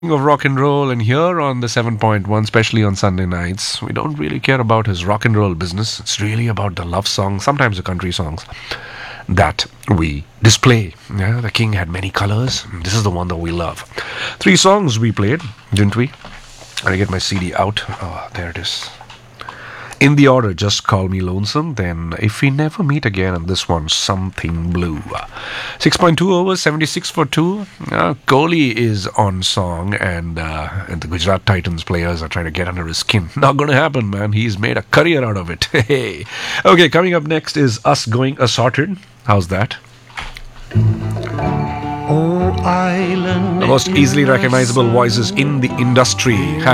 Of rock and roll, and here on the 7.1, especially on Sunday nights, we don't really care about his rock and roll business. It's really about the love songs, sometimes the country songs that we display. Yeah, the king had many colors. This is the one that we love. 3 songs we played, didn't we? I get my CD out. Oh, there it is. In the order, Just Call Me Lonesome, then If We Never Meet Again, and this one, Something Blue. 6.2 overs, 76 for 2. Kohli is on song, and the Gujarat Titans players are trying to get under his skin. Not going to happen, man. He's made a career out of it. Hey. Okay, coming up next is Us Going Assorted. How's that? Oh, island. The most easily recognizable voices in the industry.